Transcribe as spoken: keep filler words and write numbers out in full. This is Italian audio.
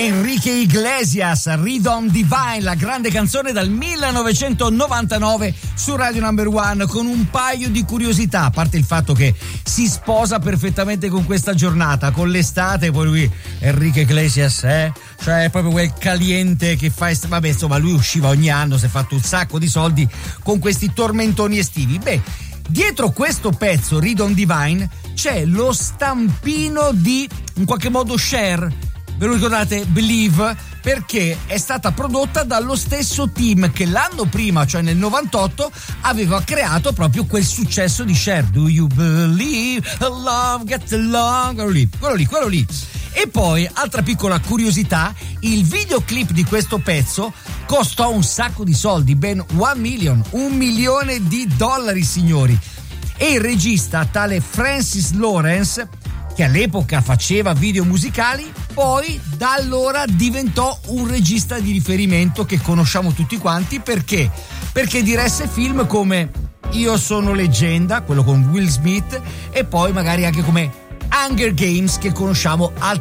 Enrique Iglesias, Rhythm Divine, la grande canzone dal millenovecentonovantanove su Radio Number One, con un paio di curiosità, a parte il fatto che si sposa perfettamente con questa giornata, con l'estate. Poi lui, Enrique Iglesias, eh? Cioè è proprio quel caliente che fa, vabbè, insomma, lui usciva ogni anno, si è fatto un sacco di soldi con questi tormentoni estivi. Beh, dietro questo pezzo, Rhythm Divine, c'è lo stampino di, in qualche modo, Cher. Ve lo ricordate? Believe, perché è stata prodotta dallo stesso team che l'anno prima, cioè nel novantotto, aveva creato proprio quel successo di Cher. Do you believe love gets along? Quello lì, quello lì, quello lì. E poi, altra piccola curiosità, il videoclip di questo pezzo costò un sacco di soldi, ben one million, un milione di dollari, signori. E il regista, tale Francis Lawrence, che all'epoca faceva video musicali, poi da allora diventò un regista di riferimento che conosciamo tutti quanti. Perché? Perché diresse film come Io sono leggenda, quello con Will Smith, e poi magari anche come Hunger Games, che conosciamo